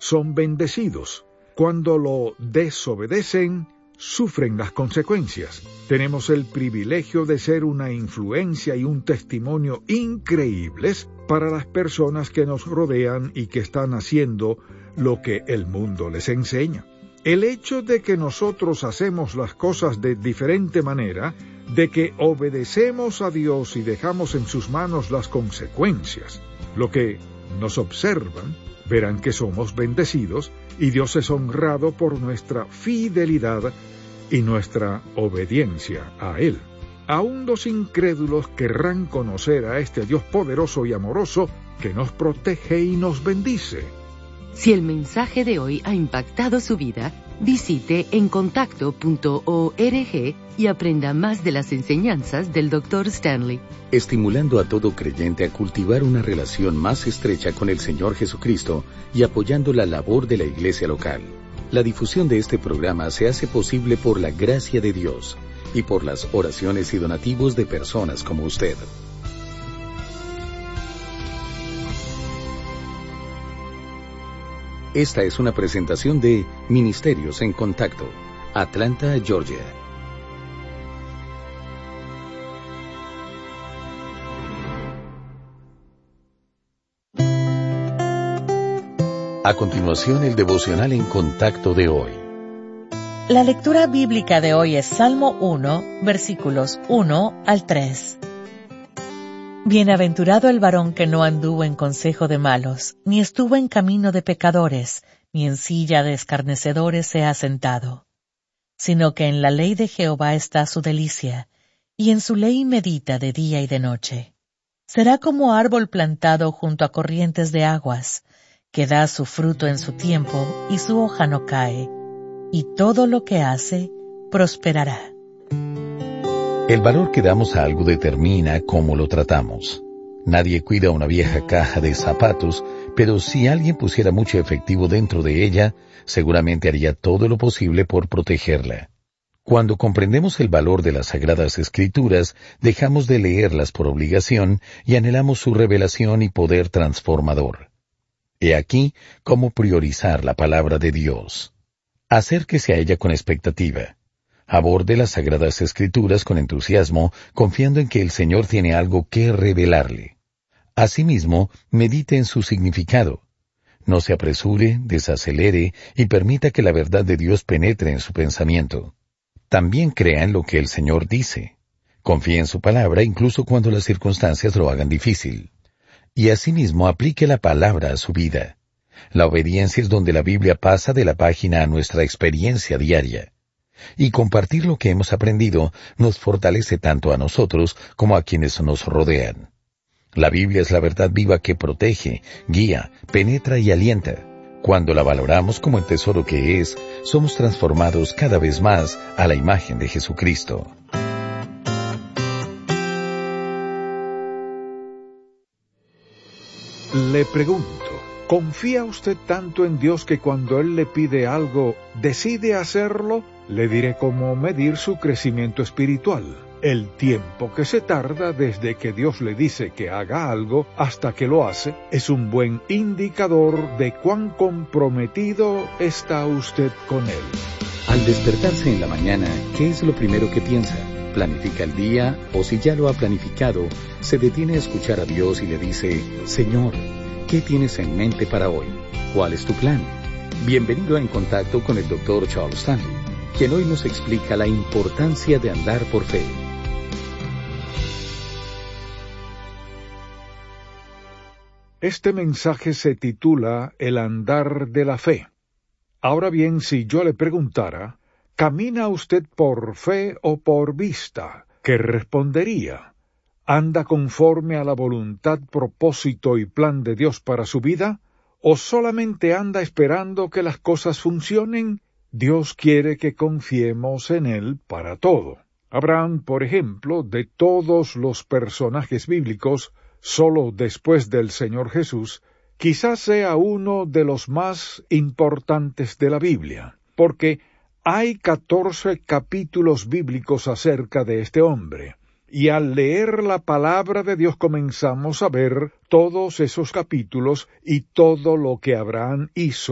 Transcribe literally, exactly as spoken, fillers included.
son bendecidos. Cuando lo desobedecen, sufren las consecuencias. Tenemos el privilegio de ser una influencia y un testimonio increíbles para las personas que nos rodean y que están haciendo lo que el mundo les enseña. El hecho de que nosotros hacemos las cosas de diferente manera, de que obedecemos a Dios y dejamos en sus manos las consecuencias, lo que nos observan, verán que somos bendecidos y Dios es honrado por nuestra fidelidad y nuestra obediencia a Él. Aún los incrédulos querrán conocer a este Dios poderoso y amoroso que nos protege y nos bendice. Si el mensaje de hoy ha impactado su vida, visite encontacto punto org y aprenda más de las enseñanzas del doctor Stanley. Estimulando a todo creyente a cultivar una relación más estrecha con el Señor Jesucristo y apoyando la labor de la iglesia local. La difusión de este programa se hace posible por la gracia de Dios y por las oraciones y donativos de personas como usted. Esta es una presentación de Ministerios en Contacto, Atlanta, Georgia. A continuación, el devocional en contacto de hoy. La lectura bíblica de hoy es Salmo uno, versículos uno al tres. Bienaventurado el varón que no anduvo en consejo de malos, ni estuvo en camino de pecadores, ni en silla de escarnecedores se ha sentado, sino que en la ley de Jehová está su delicia, y en su ley medita de día y de noche. Será como árbol plantado junto a corrientes de aguas, que da su fruto en su tiempo, y su hoja no cae, y todo lo que hace prosperará. El valor que damos a algo determina cómo lo tratamos. Nadie cuida una vieja caja de zapatos, pero si alguien pusiera mucho efectivo dentro de ella, seguramente haría todo lo posible por protegerla. Cuando comprendemos el valor de las Sagradas Escrituras, dejamos de leerlas por obligación y anhelamos su revelación y poder transformador. He aquí cómo priorizar la palabra de Dios. Acérquese a ella con expectativa. Aborde las Sagradas Escrituras con entusiasmo, confiando en que el Señor tiene algo que revelarle. Asimismo, medite en su significado. No se apresure, desacelere y permita que la verdad de Dios penetre en su pensamiento. También crea en lo que el Señor dice. Confíe en su palabra incluso cuando las circunstancias lo hagan difícil. Y asimismo aplique la palabra a su vida. La obediencia es donde la Biblia pasa de la página a nuestra experiencia diaria. Y compartir lo que hemos aprendido nos fortalece tanto a nosotros como a quienes nos rodean. La Biblia es la verdad viva que protege, guía, penetra y alienta. Cuando la valoramos como el tesoro que es, somos transformados cada vez más a la imagen de Jesucristo. Le pregunto, ¿confía usted tanto en Dios que cuando Él le pide algo, decide hacerlo? Le diré cómo medir su crecimiento espiritual. El tiempo que se tarda desde que Dios le dice que haga algo hasta que lo hace es un buen indicador de cuán comprometido está usted con Él. Al despertarse en la mañana, ¿qué es lo primero que piensa? ¿Planifica el día? O si ya lo ha planificado, se detiene a escuchar a Dios y le dice, Señor, ¿qué tienes en mente para hoy? ¿Cuál es tu plan? Bienvenido a En Contacto con el doctor Charles Stanley, quien hoy nos explica la importancia de andar por fe. Este mensaje se titula El andar de la fe. Ahora bien, si yo le preguntara, ¿camina usted por fe o por vista? ¿Qué respondería? ¿Anda conforme a la voluntad, propósito y plan de Dios para su vida? ¿O solamente anda esperando que las cosas funcionen? Dios quiere que confiemos en Él para todo. Abraham, por ejemplo, de todos los personajes bíblicos, solo después del Señor Jesús, quizás sea uno de los más importantes de la Biblia, porque hay catorce capítulos bíblicos acerca de este hombre, y al leer la palabra de Dios comenzamos a ver todos esos capítulos y todo lo que Abraham hizo